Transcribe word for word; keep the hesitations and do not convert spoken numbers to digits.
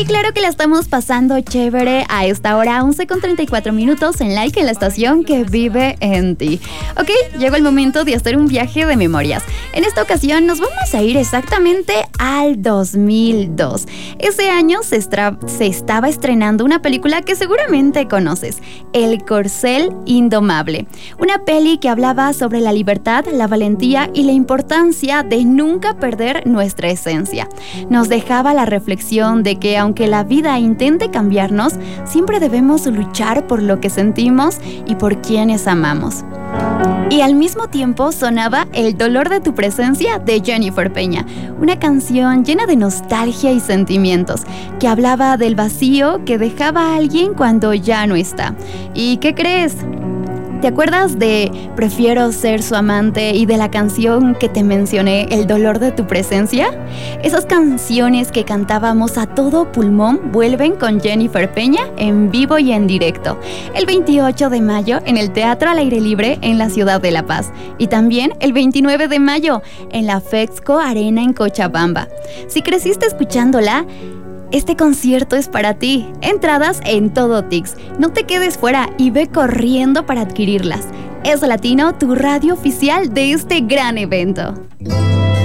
Y claro que la estamos pasando chévere a esta hora, once con treinta y cuatro minutos en Like, en la estación que vive en ti. Ok, llegó el momento de hacer un viaje de memorias. En esta ocasión nos vamos a ir exactamente al dos mil dos. Ese año se, estra- se estaba estrenando una película que seguramente conoces, El Corcel Indomable. Una peli que hablaba sobre la libertad, la valentía y la importancia de nunca perder nuestra esencia. Nos dejaba la reflexión de que aunque la vida intente cambiarnos, siempre debemos luchar por lo que sentimos y por quienes amamos. Y al mismo tiempo sonaba El dolor de tu presencia de Jennifer Peña, una canción llena de nostalgia y sentimientos, que hablaba del vacío que dejaba a alguien cuando ya no está. ¿Y qué crees? ¿Te acuerdas de Prefiero ser su amante y de la canción que te mencioné, El dolor de tu presencia? Esas canciones que cantábamos a todo pulmón vuelven con Jennifer Peña en vivo y en directo, el veintiocho de mayo en el Teatro al Aire Libre en la ciudad de La Paz y también el veintinueve de mayo en la Fexco Arena en Cochabamba. Si creciste escuchándola, este concierto es para ti. Entradas en Todo Tix. No te quedes fuera y ve corriendo para adquirirlas. Es Latino, tu radio oficial de este gran evento.